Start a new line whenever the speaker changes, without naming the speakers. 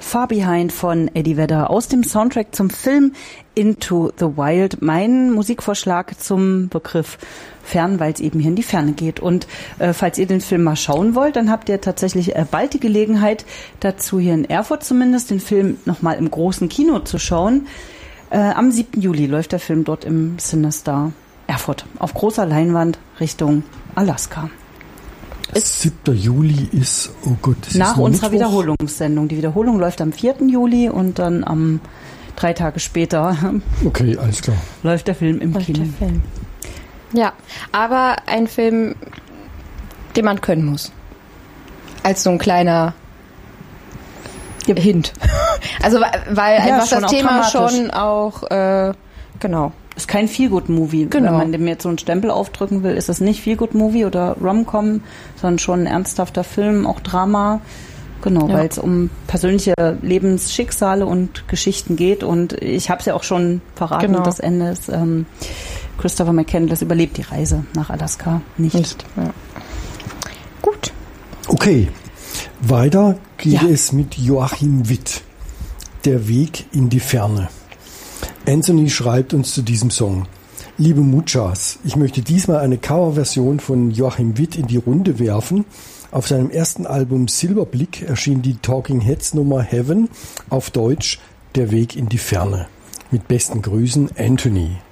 Far Behind von Eddie Vedder aus dem Soundtrack zum Film Into the Wild. Mein Musikvorschlag zum Begriff Fern, weil es eben hier in die Ferne geht. Und falls ihr den Film mal schauen wollt, dann habt ihr tatsächlich bald die Gelegenheit dazu, hier in Erfurt zumindest, den Film nochmal im großen Kino zu schauen. Am 7. Juli läuft der Film dort im Cinestar Erfurt auf großer Leinwand Richtung Alaska.
7. Juli ist, oh Gott, das
nach
ist
unserer
Mittwoch.
Wiederholungssendung. Die Wiederholung läuft am 4. Juli und dann am 3 Tage später
Okay, alles klar.
läuft der Film im Kino.
Ja, aber ein Film, den man können muss. Als so ein kleiner Hint. Also, weil
Ja,
einfach
schon
das
auch
Thema
dramatisch.
schon auch, genau.
Ist kein Feel-Good-Movie.
Genau.
Wenn man dem jetzt so einen Stempel aufdrücken will, ist das nicht Feel-Good-Movie oder Rom-Com, sondern schon ein ernsthafter Film, auch Drama. Genau,
Ja.
weil es um persönliche Lebensschicksale und Geschichten geht. Und ich habe es ja auch schon verraten,
Genau.
das Ende ist, Christopher McCandless überlebt die Reise nach Alaska nicht.
Ja. Gut.
Okay, weiter geht
Ja.
es mit Joachim Witt. Der Weg in die Ferne. Anthony schreibt uns zu diesem Song: Liebe Muchas, ich möchte diesmal eine Coverversion von Joachim Witt in die Runde werfen. Auf seinem ersten Album Silberblick erschien die Talking Heads Nummer Heaven, auf Deutsch Der Weg in die Ferne. Mit besten Grüßen, Anthony.